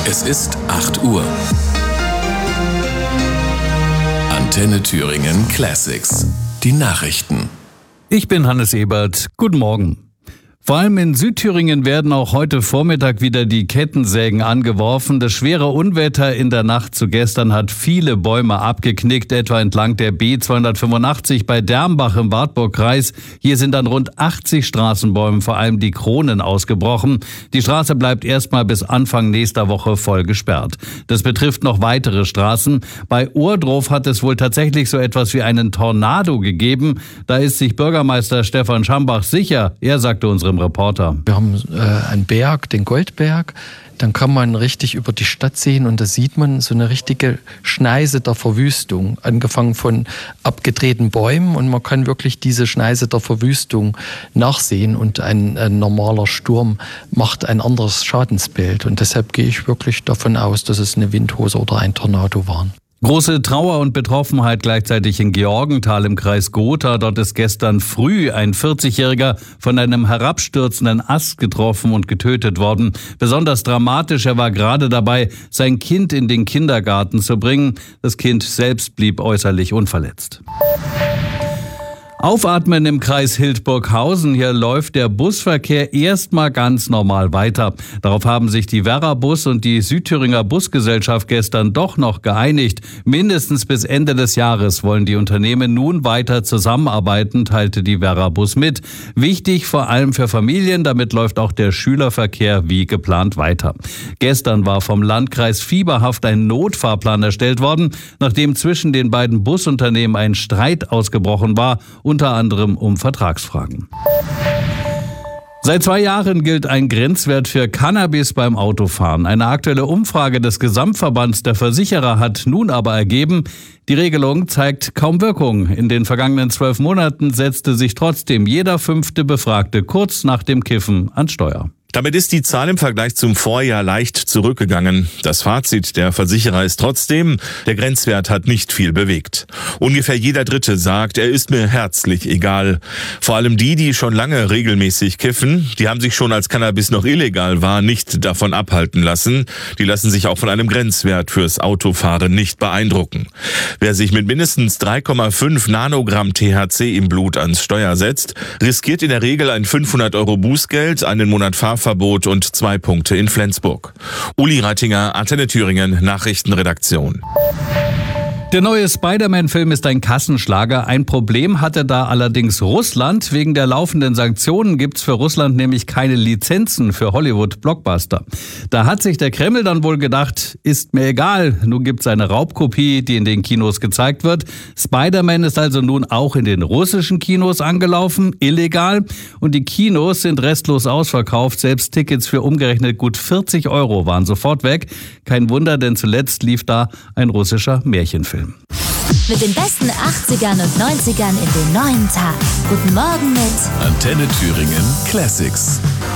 Es ist 8 Uhr. Antenne Thüringen Classics. Die Nachrichten. Ich bin Hannes Ebert. Guten Morgen. Vor allem in Südthüringen werden auch heute Vormittag wieder die Kettensägen angeworfen. Das schwere Unwetter in der Nacht zu gestern hat viele Bäume abgeknickt, etwa entlang der B285 bei Dermbach im Wartburgkreis. Hier sind an rund 80 Straßenbäumen vor allem die Kronen ausgebrochen. Die Straße bleibt erstmal bis Anfang nächster Woche voll gesperrt. Das betrifft noch weitere Straßen. Bei Ohrdruf hat es wohl tatsächlich so etwas wie einen Tornado gegeben. Da ist sich Bürgermeister Stefan Schambach sicher. Er sagte unserem Reporter: Wir haben einen Berg, den Goldberg. Dann kann man richtig über die Stadt sehen und da sieht man so eine richtige Schneise der Verwüstung, angefangen von abgedrehten Bäumen, und man kann wirklich diese Schneise der Verwüstung nachsehen, und ein normaler Sturm macht ein anderes Schadensbild, und deshalb gehe ich wirklich davon aus, dass es eine Windhose oder ein Tornado waren. Große Trauer und Betroffenheit gleichzeitig in Georgenthal im Kreis Gotha. Dort ist gestern früh ein 40-Jähriger von einem herabstürzenden Ast getroffen und getötet worden. Besonders dramatisch, er war gerade dabei, sein Kind in den Kindergarten zu bringen. Das Kind selbst blieb äußerlich unverletzt. Aufatmen im Kreis Hildburghausen. Hier läuft der Busverkehr erstmal ganz normal weiter. Darauf haben sich die Werra-Bus und die Südthüringer Busgesellschaft gestern doch noch geeinigt. Mindestens bis Ende des Jahres wollen die Unternehmen nun weiter zusammenarbeiten, teilte die Werra-Bus mit. Wichtig vor allem für Familien, damit läuft auch der Schülerverkehr wie geplant weiter. Gestern war vom Landkreis fieberhaft ein Notfahrplan erstellt worden, nachdem zwischen den beiden Busunternehmen ein Streit ausgebrochen war, unter anderem um Vertragsfragen. Seit 2 Jahren gilt ein Grenzwert für Cannabis beim Autofahren. Eine aktuelle Umfrage des Gesamtverbands der Versicherer hat nun aber ergeben, die Regelung zeigt kaum Wirkung. In den vergangenen 12 Monaten setzte sich trotzdem jeder 5. Befragte kurz nach dem Kiffen ans Steuer. Damit ist die Zahl im Vergleich zum Vorjahr leicht zurückgegangen. Das Fazit der Versicherer ist trotzdem, der Grenzwert hat nicht viel bewegt. Ungefähr jeder Dritte sagt, er ist mir herzlich egal. Vor allem die schon lange regelmäßig kiffen, die haben sich schon, als Cannabis noch illegal war, nicht davon abhalten lassen. Die lassen sich auch von einem Grenzwert fürs Autofahren nicht beeindrucken. Wer sich mit mindestens 3,5 Nanogramm THC im Blut ans Steuer setzt, riskiert in der Regel ein 500 € Bußgeld, einen Monat Fahrverbot und 2 Punkte in Flensburg. Uli Reitinger, Antenne Thüringen, Nachrichtenredaktion. Der neue Spider-Man-Film ist ein Kassenschlager. Ein Problem hatte da allerdings Russland. Wegen der laufenden Sanktionen gibt's für Russland nämlich keine Lizenzen für Hollywood-Blockbuster. Da hat sich der Kreml dann wohl gedacht, ist mir egal. Nun gibt's eine Raubkopie, die in den Kinos gezeigt wird. Spider-Man ist also nun auch in den russischen Kinos angelaufen, illegal. Und die Kinos sind restlos ausverkauft. Selbst Tickets für umgerechnet gut 40 € waren sofort weg. Kein Wunder, denn zuletzt lief da ein russischer Märchenfilm. Mit den besten 80ern und 90ern in den neuen Tag. Guten Morgen mit Antenne Thüringen Classics.